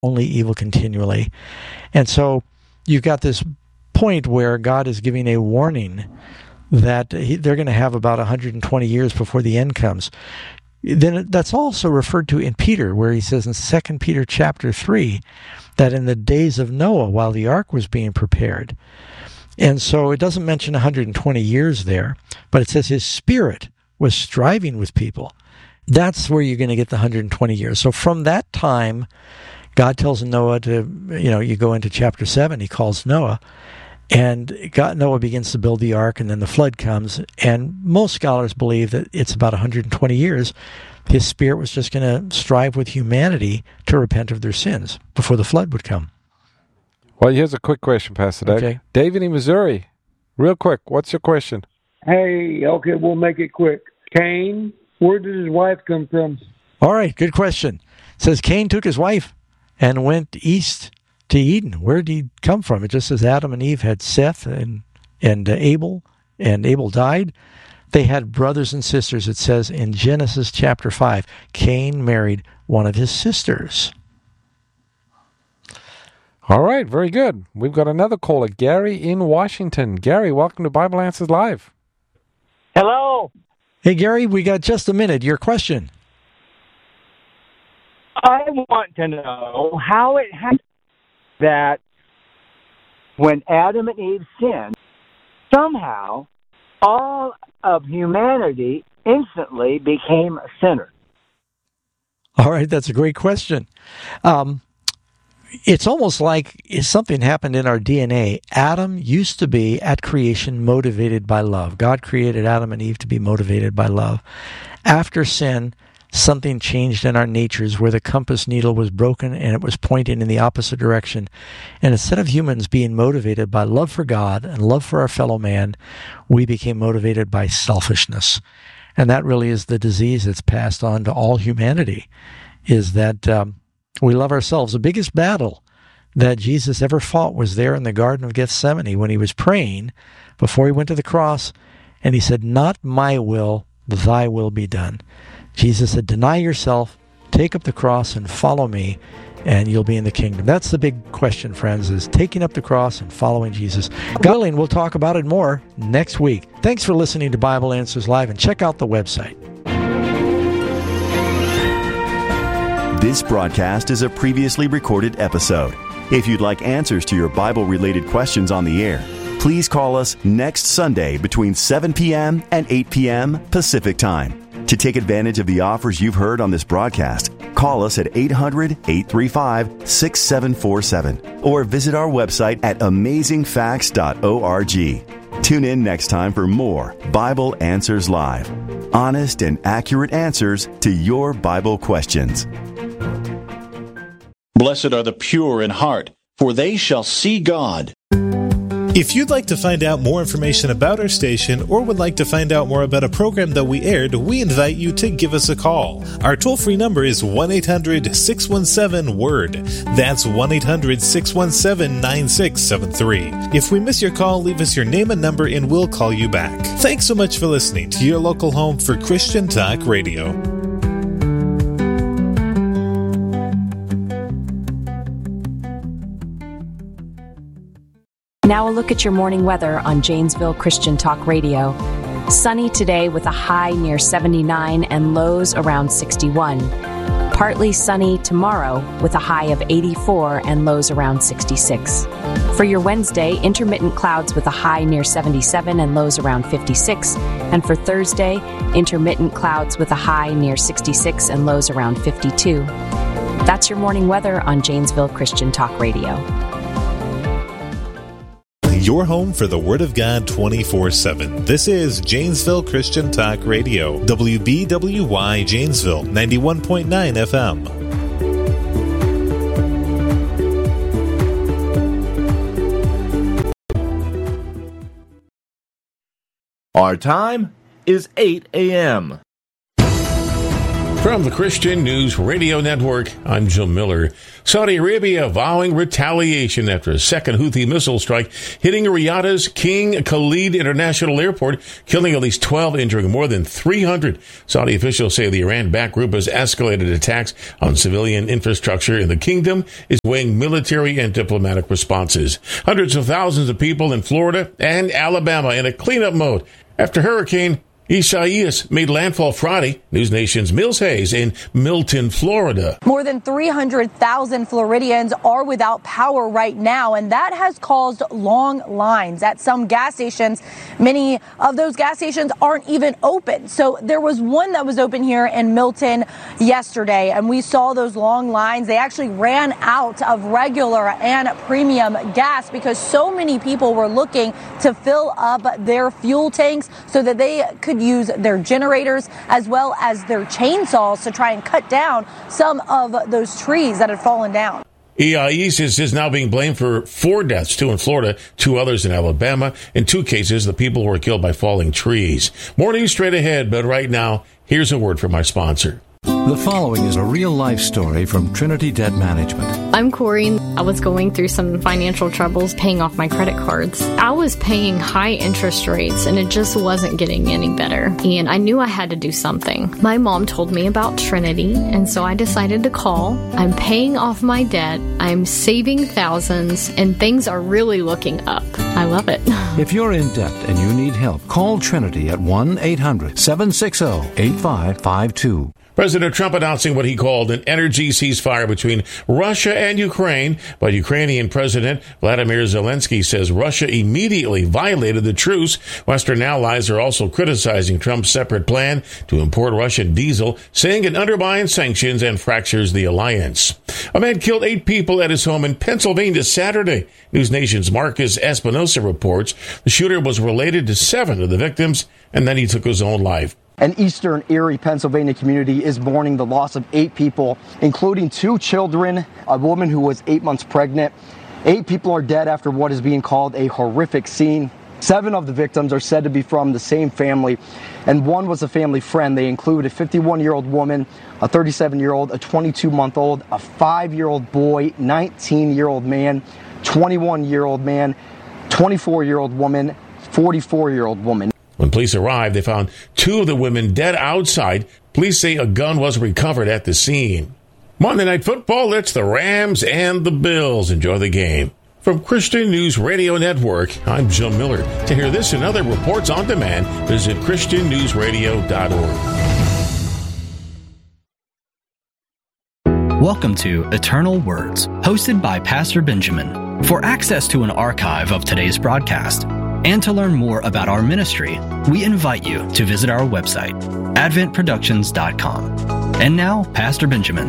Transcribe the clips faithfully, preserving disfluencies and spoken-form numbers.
only evil continually. And so you've got this point where God is giving a warning that he, they're going to have about one hundred twenty years before the end comes. Then that's also referred to in Peter, where he says in Second Peter chapter three, that in the days of Noah, while the ark was being prepared. And so it doesn't mention one hundred twenty years there, but it says his spirit was striving with people. That's where you're going to get the one hundred twenty years. So from that time, God tells Noah to, you know, you go into chapter seven, he calls Noah, and God, Noah begins to build the ark, and then the flood comes. And most scholars believe that it's about one hundred twenty years. His spirit was just going to strive with humanity to repent of their sins before the flood would come. Well, here's a quick question, Pastor Doug. Okay. David in Missouri, real quick, what's your question? Hey, okay, we'll make it quick. Cain, where did his wife come from? All right, good question. It says Cain took his wife and went east to Eden. Where did he come from? It just says Adam and Eve had Seth and, and uh, Abel, and Abel died. They had brothers and sisters. It says in Genesis chapter five, Cain married one of his sisters. All right, very good. We've got another caller, Gary in Washington. Gary, welcome to Bible Answers Live. Hello. Hey, Gary, we got just a minute. Your question. I want to know how it happened that when Adam and Eve sinned, somehow all of humanity instantly became a sinner. All right, that's a great question. Um, it's almost like something happened in our D N A. Adam used to be, at creation, motivated by love. God created Adam and Eve to be motivated by love. After sin, something changed in our natures where the compass needle was broken and it was pointing in the opposite direction. And instead of humans being motivated by love for God and love for our fellow man, we became motivated by selfishness. And that really is the disease that's passed on to all humanity, is that um, we love ourselves. The biggest battle that Jesus ever fought was there in the Garden of Gethsemane when he was praying before he went to the cross, and he said, "Not my will, thy will be done." Jesus said, "Deny yourself, take up the cross, and follow me, and you'll be in the kingdom." That's the big question, friends, is taking up the cross and following Jesus. God willing, we'll talk about it more next week. Thanks for listening to Bible Answers Live, and check out the website. This broadcast is a previously recorded episode. If you'd like answers to your Bible-related questions on the air, please call us next Sunday between seven p.m. and eight p.m. Pacific Time. To take advantage of the offers you've heard on this broadcast, call us at eight hundred, eight three five, six seven four seven or visit our website at amazing facts dot org. Tune in next time for more Bible Answers Live. Honest and accurate answers to your Bible questions. Blessed are the pure in heart, for they shall see God. If you'd like to find out more information about our station or would like to find out more about a program that we aired, we invite you to give us a call. Our toll-free number is one eight hundred, six one seven, W O R D. That's one eight hundred, six one seven, nine six seven three. If we miss your call, leave us your name and number and we'll call you back. Thanks so much for listening to your local home for Christian Talk Radio. Now a look at your morning weather on Janesville Christian Talk Radio. Sunny today with a high near seventy-nine and lows around sixty-one. Partly sunny tomorrow with a high of eighty-four and lows around sixty-six. For your Wednesday, intermittent clouds with a high near seventy-seven and lows around fifty-six. And for Thursday, intermittent clouds with a high near sixty-six and lows around fifty-two. That's your morning weather on Janesville Christian Talk Radio. Your home for the Word of God twenty-four seven. This is Janesville Christian Talk Radio. W B W Y Janesville, ninety-one point nine F M. Our time is eight a.m. From the Christian News Radio Network, I'm Jim Miller. Saudi Arabia vowing retaliation after a second Houthi missile strike hitting Riyadh's King Khalid International Airport, killing at least twelve, injuring more than three hundred. Saudi officials say the Iran-backed group has escalated attacks on civilian infrastructure in the kingdom, is weighing military and diplomatic responses. Hundreds of thousands of people in Florida and Alabama in a cleanup mode after Hurricane Isaias made landfall Friday. News Nation's Mills Hayes in Milton, Florida. More than three hundred thousand Floridians are without power right now, and that has caused long lines at some gas stations. Many of those gas stations aren't even open. So there was one that was open here in Milton yesterday, and we saw those long lines. They actually ran out of regular and premium gas because so many people were looking to fill up their fuel tanks so that they could use their generators as well as their chainsaws to try and cut down some of those trees that had fallen down. Isaias is now being blamed for four deaths, two in Florida, two others in Alabama. In two cases, the people were killed by falling trees. More news straight ahead, but right now, here's a word from our sponsor. The following is a real-life story from Trinity Debt Management. I'm Corey. I was going through some financial troubles paying off my credit cards. I was paying high interest rates, and it just wasn't getting any better. And I knew I had to do something. My mom told me about Trinity, and so I decided to call. I'm paying off my debt. I'm saving thousands, and things are really looking up. I love it. If you're in debt and you need help, call Trinity at one eight hundred seven six zero eight five five two. President Trump announcing what he called an energy ceasefire between Russia and Ukraine, but Ukrainian President Vladimir Zelensky says Russia immediately violated the truce. Western allies are also criticizing Trump's separate plan to import Russian diesel, saying it undermines sanctions and fractures the alliance. A man killed eight people at his home in Pennsylvania Saturday. News Nation's Marcus Espinosa reports the shooter was related to seven of the victims, and then he took his own life. An eastern Erie, Pennsylvania community is mourning the loss of eight people, including two children, a woman who was eight months pregnant. Eight people are dead after what is being called a horrific scene. Seven of the victims are said to be from the same family, and one was a family friend. They include a fifty-one-year-old woman, a thirty-seven-year-old, a twenty-two-month-old, a five-year-old boy, nineteen-year-old man, twenty-one-year-old man, twenty-four-year-old woman, forty-four-year-old woman. When police arrived, they found two of the women dead outside. Police say a gun was recovered at the scene. Monday Night Football, it's the Rams and the Bills. Enjoy the game. From Christian News Radio Network, I'm Jim Miller. To hear this and other reports on demand, visit Christian News Radio dot org. Welcome to Eternal Words, hosted by Pastor Benjamin. For access to an archive of today's broadcast, and to learn more about our ministry, we invite you to visit our website, advent productions dot com. And now, Pastor Benjamin.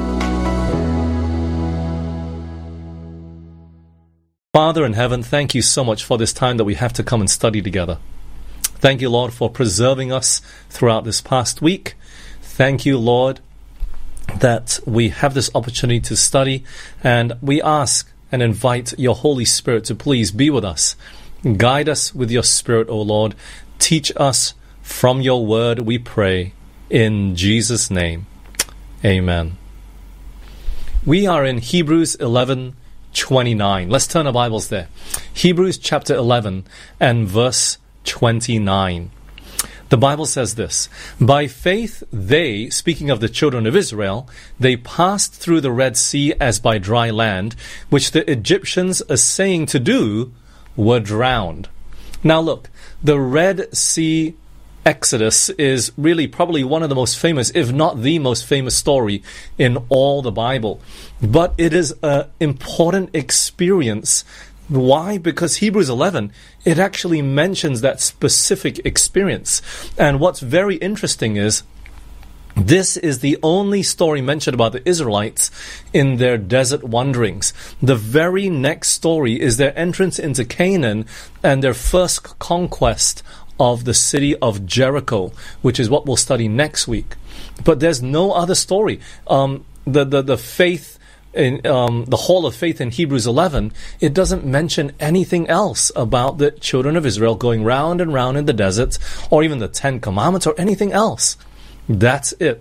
Father in heaven, thank you so much for this time that we have to come and study together. Thank you, Lord, for preserving us throughout this past week. Thank you, Lord, that we have this opportunity to study, and we ask and invite your Holy Spirit to please be with us. Guide us with your Spirit, O Lord. Teach us from your word, we pray, in Jesus' name. Amen. We are in Hebrews eleven twenty-nine. Let's turn our Bibles there. Hebrews chapter eleven and verse twenty-nine. The Bible says this: By faith they, speaking of the children of Israel, they passed through the Red Sea as by dry land, which the Egyptians, essaying to do, were drowned. Now look, the Red Sea Exodus is really probably one of the most famous, if not the most famous story in all the Bible. But it is an important experience. Why? Because Hebrews eleven, it actually mentions that specific experience. And what's very interesting is, this is the only story mentioned about the Israelites in their desert wanderings. The very next story is their entrance into Canaan and their first conquest of the city of Jericho, which is what we'll study next week. But there's no other story. Um, the, the, the faith in um, the Hall of Faith in Hebrews eleven, it doesn't mention anything else about the children of Israel going round and round in the deserts, or even the Ten Commandments, or anything else. That's it.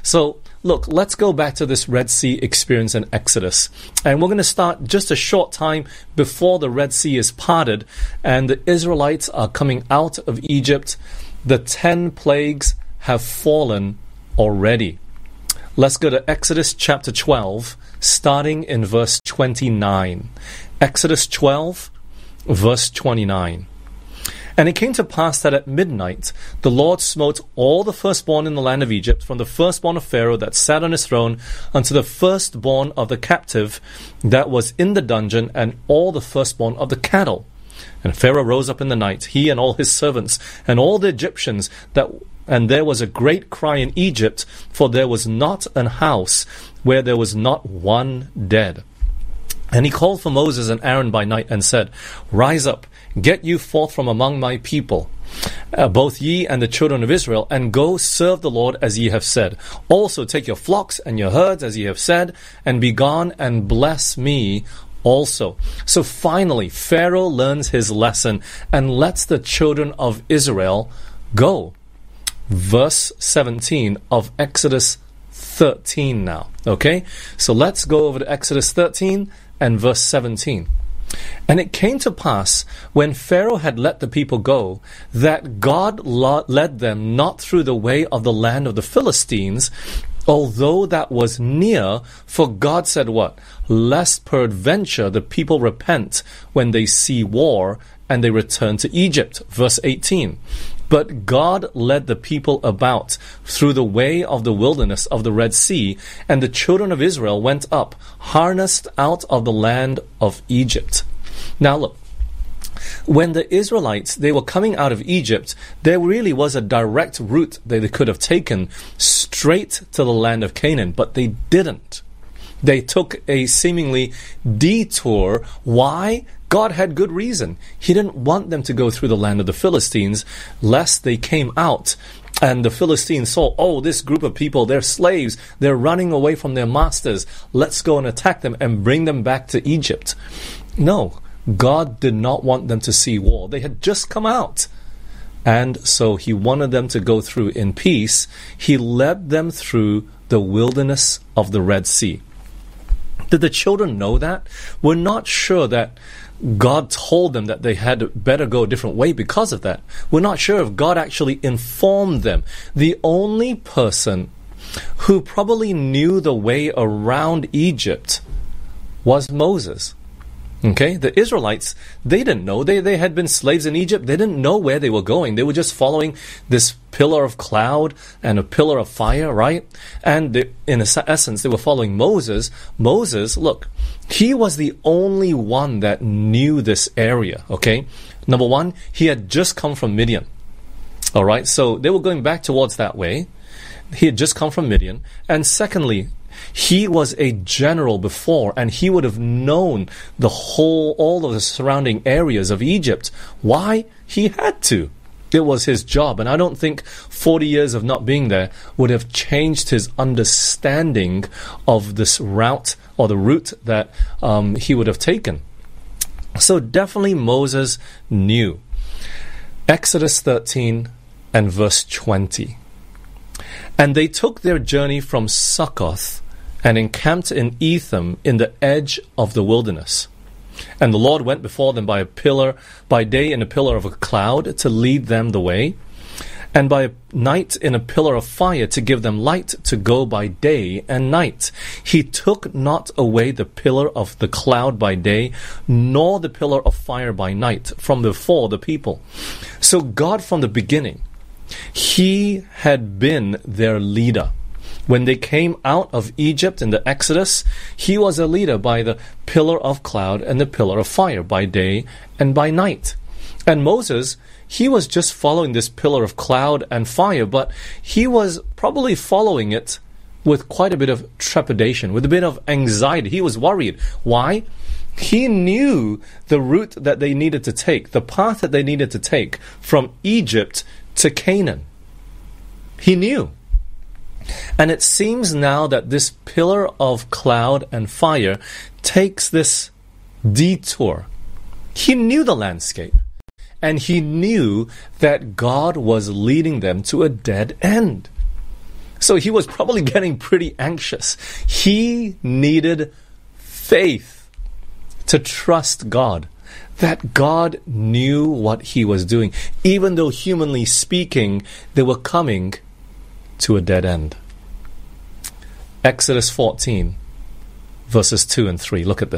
So, look, let's go back to this Red Sea experience in Exodus. And we're going to start just a short time before the Red Sea is parted and the Israelites are coming out of Egypt. The ten plagues have fallen already. Let's go to Exodus chapter twelve, starting in verse twenty-nine. Exodus twelve, verse twenty-nine. And it came to pass that at midnight the Lord smote all the firstborn in the land of Egypt, from the firstborn of Pharaoh that sat on his throne unto the firstborn of the captive that was in the dungeon, and all the firstborn of the cattle. And Pharaoh rose up in the night, he and all his servants, and all the Egyptians, that and there was a great cry in Egypt, for there was not an house where there was not one dead. And he called for Moses and Aaron by night, and said, Rise up, get you forth from among my people, uh, both ye and the children of Israel, and go serve the Lord as ye have said. Also take your flocks and your herds as ye have said, and be gone and bless me also. So finally, Pharaoh learns his lesson and lets the children of Israel go. Verse seventeen of Exodus thirteen now. Okay? So let's go over to Exodus thirteen and verse seventeen. And it came to pass, when Pharaoh had let the people go, that God led them not through the way of the land of the Philistines, although that was near, for God said what? Lest peradventure the people repent when they see war, and they return to Egypt. Verse eighteen. But God led the people about through the way of the wilderness of the Red Sea, and the children of Israel went up, harnessed out of the land of Egypt. Now look, when the Israelites, they were coming out of Egypt, there really was a direct route they could have taken straight to the land of Canaan, but they didn't. They took a seemingly detour. Why? God had good reason. He didn't want them to go through the land of the Philistines, lest they came out and the Philistines saw, oh, this group of people, they're slaves. They're running away from their masters. Let's go and attack them and bring them back to Egypt. No, God did not want them to see war. They had just come out. And so he wanted them to go through in peace. He led them through the wilderness of the Red Sea. Did the children know that? We're not sure that God told them that they had better go a different way because of that. We're not sure if God actually informed them. The only person who probably knew the way around Egypt was Moses. Okay, the Israelites, they didn't know. They, they had been slaves in Egypt. They didn't know where they were going. They were just following this pillar of cloud and a pillar of fire, right? And they, in essence, they were following Moses. Moses, look, he was the only one that knew this area, okay? Number one, he had just come from Midian. All right, so they were going back towards that way. He had just come from Midian. And secondly, he was a general before, and he would have known the whole, all of the surrounding areas of Egypt. Why? He had to. It was his job, and I don't think forty years of not being there would have changed his understanding of this route or the route that um, he would have taken. So definitely Moses knew. Exodus thirteen and verse twenty. And they took their journey from Succoth and encamped in Etham in the edge of the wilderness. And the Lord went before them by a pillar, by day in a pillar of a cloud to lead them the way, and by night in a pillar of fire to give them light to go by day and night. He took not away the pillar of the cloud by day, nor the pillar of fire by night from before the people. So God from the beginning, He had been their leader. When they came out of Egypt in the Exodus, He was a leader by the pillar of cloud and the pillar of fire by day and by night. And Moses, he was just following this pillar of cloud and fire, but he was probably following it with quite a bit of trepidation, with a bit of anxiety. He was worried. Why? He knew the route that they needed to take, the path that they needed to take from Egypt to Canaan. He knew. And it seems now that this pillar of cloud and fire takes this detour. He knew the landscape, and he knew that God was leading them to a dead end. So he was probably getting pretty anxious. He needed faith to trust God, that God knew what he was doing, even though humanly speaking, they were coming to a dead end. Exodus fourteen, verses two and three. Look at this.